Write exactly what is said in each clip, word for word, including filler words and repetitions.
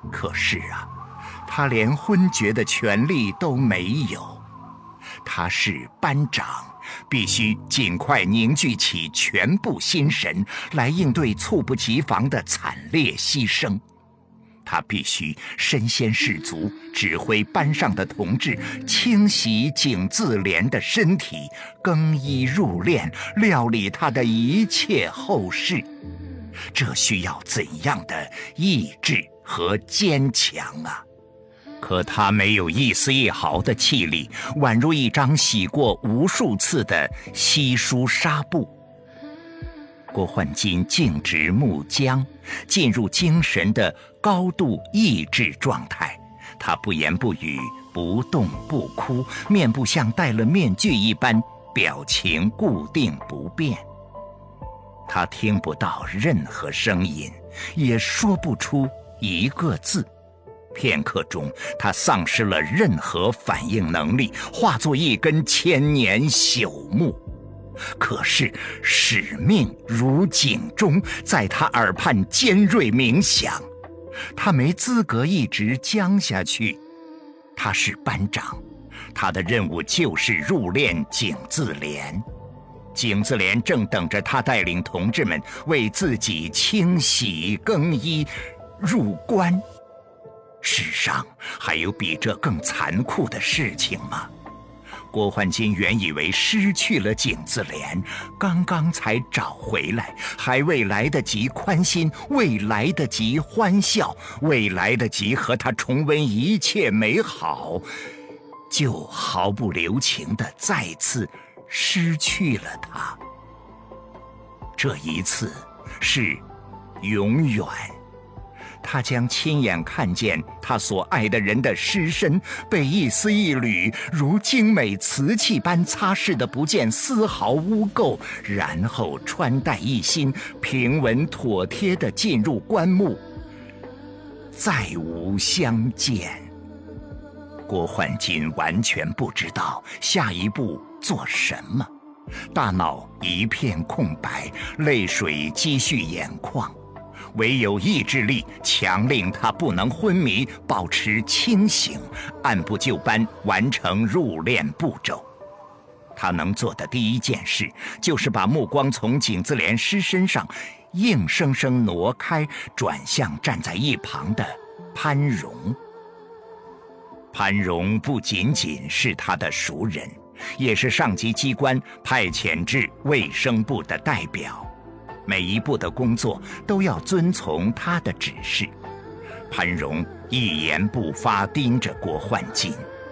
可是啊，他连昏厥的权利都没有。他是班长，必须尽快凝聚起全部心神来应对猝不及防的惨烈牺牲。他必须身先士卒，指挥班上的同志清洗景自怜的身体，更衣入殓，料理他的一切后事。这需要怎样的意志和坚强啊！可他没有一丝一毫的气力，宛如一张洗过无数次的稀疏纱布。郭焕金静止木僵，进入精神的高度抑制状态。他不言不语，不动不哭，面部像戴了面具一般，表情固定不变。他听不到任何声音，也说不出一个字。片刻中，他丧失了任何反应能力，化作一根千年朽木。可是使命如警钟，在他耳畔尖锐鸣响。他没资格一直僵下去。他是班长，他的任务就是入殓景自怜。景自怜正等着他带领同志们为自己清洗更衣入棺。世上还有比这更残酷的事情吗？郭焕金原以为失去了景自怜，刚刚才找回来，还未来得及宽心，未来得及欢笑，未来得及和他重温一切美好，就毫不留情地再次失去了他。这一次是永远。他将亲眼看见他所爱的人的尸身被一丝一缕如精美瓷器般擦拭得不见丝毫污垢，然后穿戴一新，平稳妥帖地进入棺木，再无相见。郭焕金完全不知道下一步做什么，大脑一片空白，泪水积蓄眼眶。唯有意志力强令他不能昏迷，保持清醒，按部就班完成入殓步骤。他能做的第一件事，就是把目光从景自怜尸身上硬生生挪开，转向站在一旁的潘荣。潘荣不仅仅是他的熟人，也是上级机关派遣至卫生部的代表。每一步的工作都要遵从他的指示。潘荣一言不发盯着郭焕金。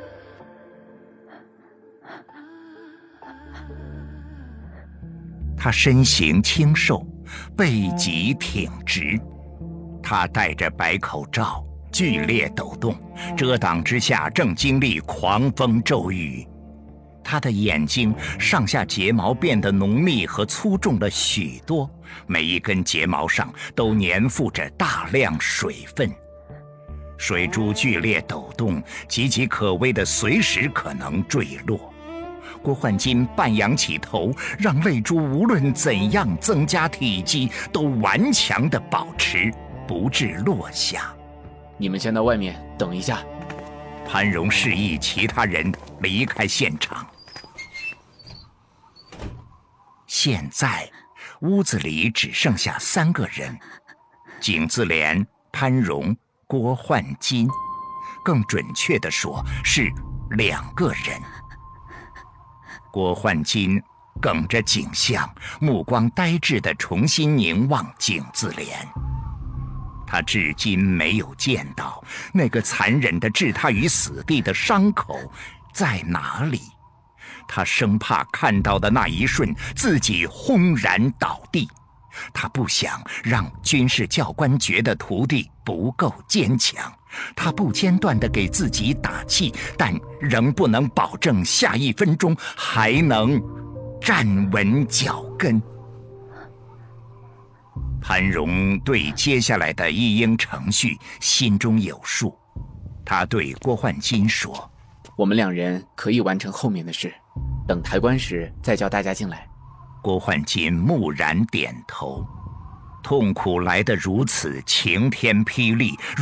他身形清瘦，背脊挺直，他戴着白口罩，剧烈抖动，遮挡之下正经历狂风骤雨。他的眼睛上下睫毛变得浓密和粗重了许多，每一根睫毛上都粘附着大量水分。水珠剧烈抖动，岌岌可危的随时可能坠落。郭焕金半仰起头，让泪珠无论怎样增加体积，都顽强地保持，不致落下。 你们先到外面等一下。 潘荣示意其他人离开现场。现在屋子里只剩下三个人，景自怜、潘荣、郭焕金，更准确地说是两个人。郭焕金梗着颈项，目光呆滞地重新凝望景自怜。他至今没有见到那个残忍地置他于死地的伤口在哪里。他生怕看到的那一瞬自己轰然倒地。他不想让军事教官觉得徒弟不够坚强。他不间断地给自己打气，但仍不能保证下一分钟还能站稳脚跟。潘荣对接下来的一应程序心中有数，他对郭焕金说：“ 我们两人可以完成后面的事，等抬棺时再叫大家进来。” 郭焕金木然点头。痛苦来得如此晴天霹雳，